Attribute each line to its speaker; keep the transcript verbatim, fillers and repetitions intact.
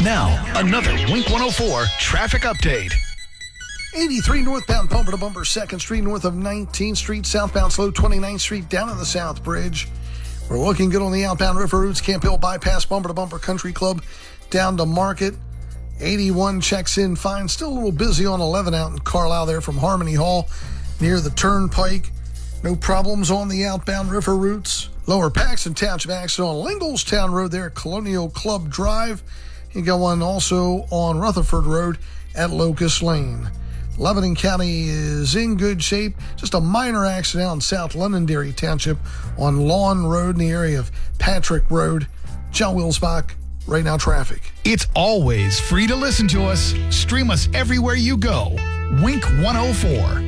Speaker 1: Now, another Wink one oh four traffic update.
Speaker 2: eighty-three northbound bumper to bumper second Street north of nineteenth Street, southbound slow twenty-ninth Street down to the South Bridge. We're looking good on the outbound river routes. Camp Hill bypass bumper to bumper Country Club down to Market. eighty-one checks in fine. Still a little busy on eleven out in Carlisle there from Harmony Hall near the Turnpike. No problems on the outbound river routes. Lower Paxton Township accident on Linglestown Road there at Colonial Club Drive. You got one also on Rutherford Road at Locust Lane. Lebanon County is in good shape. Just a minor accident out in South Londonderry Township on Lawn Road in the area of Patrick Road. John Wilsbach, right now traffic.
Speaker 1: It's always free to listen to us. Stream us everywhere you go. Wink one oh four.